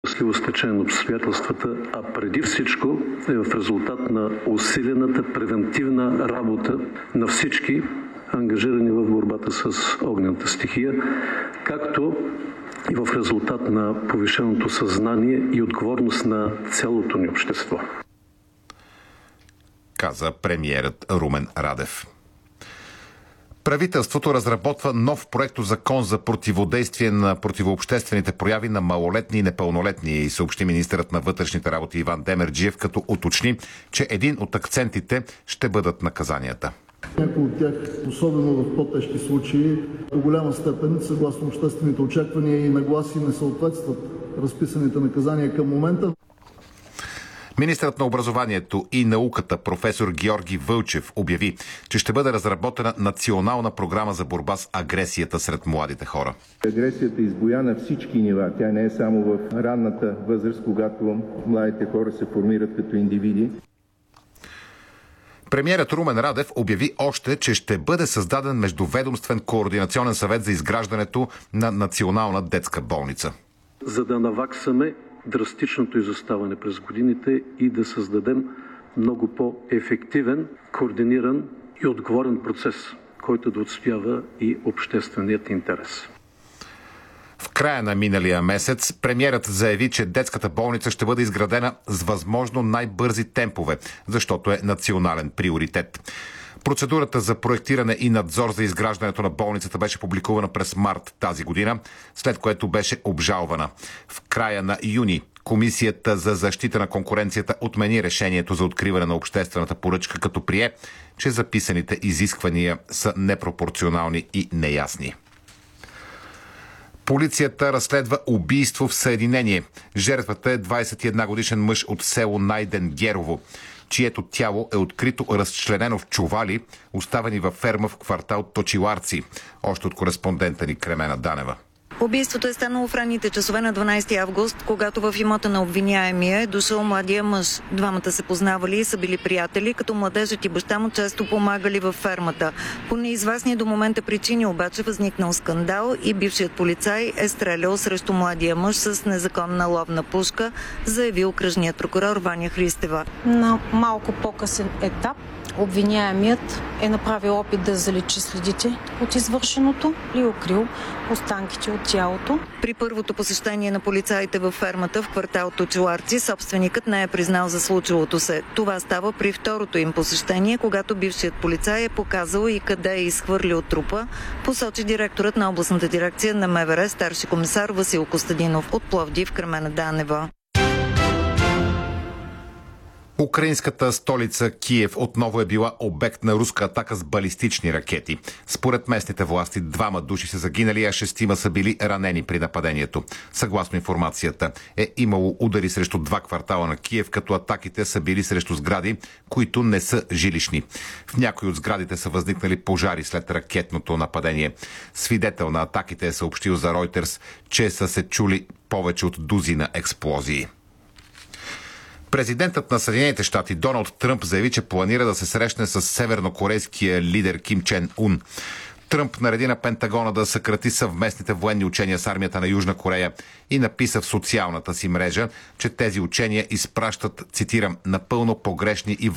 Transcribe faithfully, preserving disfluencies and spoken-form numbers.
Щастливо стечение на обстоятелствата, а преди всичко е в резултат на усилената превентивна работа на всички ангажирани в борбата с огнената стихия, както и в резултат на повишеното съзнание и отговорност на цялото ни общество. Каза премиерът Румен Радев. Правителството разработва нов проектозакон за противодействие на противообществените прояви на малолетни и непълнолетни, и съобщи министърът на вътрешните работи Иван Демерджиев, като уточни, че един от акцентите ще бъдат наказанията. Някои от тях, особено в по-тежки случаи, до голяма степен, съгласно обществените очаквания и нагласи, не съответстват разписаните наказания към момента. Министърът на образованието и науката професор Георги Вълчев обяви, че ще бъде разработена национална програма за борба с агресията сред младите хора. Агресията избуя на всички нива. Тя не е само в ранната възраст, когато младите хора се формират като индивиди. Премиерът Румен Радев обяви още, че ще бъде създаден междуведомствен координационен съвет за изграждането на национална детска болница. За да наваксаме драстичното изоставане през годините и да създадем много по-ефективен, координиран и отговорен процес, който да отстоява и общественият интерес. В края на миналия месец премиерът заяви, че детската болница ще бъде изградена с възможно най-бързи темпове, защото е национален приоритет. Процедурата за проектиране и надзор за изграждането на болницата беше публикувана през март тази година, след което беше обжалвана. В края на юни Комисията за защита на конкуренцията отмени решението за откриване на обществената поръчка, като прие, че записаните изисквания са непропорционални и неясни. Полицията разследва убийство в Съединение. Жертвата е двадесет и една годишен мъж от село Найден Герово, чието тяло е открито разчленено в чували, оставени във ферма в квартал Точиларци. Още от кореспондента ни Кремена Данева. Убийството е станало в ранните часове на дванадесети август, когато в имота на обвиняемия е дошъл младия мъж. Двамата се познавали и са били приятели, като младежът и баща му често помагали във фермата. По неизвестни до момента причини обаче възникнал скандал и бившият полицай е стрелял срещу младия мъж с незаконна ловна пушка, заяви окръжният прокурор Ваня Христева. На малко по-късен етап обвиняемият е направил опит да заличи следите от извършеното и укрил останките от тялото. При първото посещение на полицаите във фермата в квартал Точиларци собственикът не е признал за случилото се. Това става при второто им посещение, когато бившият полицай е показал и къде е изхвърлил трупа, посочи директорът на областната дирекция на МВР старши комисар Васил Костадинов. От Пловдив, Кремена Данева. Украинската столица Киев отново е била обект на руска атака с балистични ракети. Според местните власти, двама души са загинали, а шестима са били ранени при нападението. Съгласно информацията, е имало удари срещу два квартала на Киев, като атаките са били срещу сгради, които не са жилищни. В някои от сградите са възникнали пожари след ракетното нападение. Свидетел на атаките е съобщил за Reuters, че са се чули повече от дузина експлозии. Президентът на Съединените щати Доналд Тръмп заяви, че планира да се срещне с севернокорейския лидер Ким Чен Ун. Тръмп нареди на Пентагона да съкрати съвместните военни учения с армията на Южна Корея и написа в социалната си мрежа, че тези учения изпращат, цитирам, напълно погрешни и